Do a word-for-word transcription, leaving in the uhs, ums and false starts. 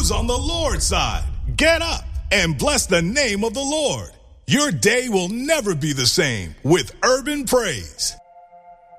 who's on the Lord's side? Get up and bless the name of the Lord. Your day will never be the same with Urban Praise.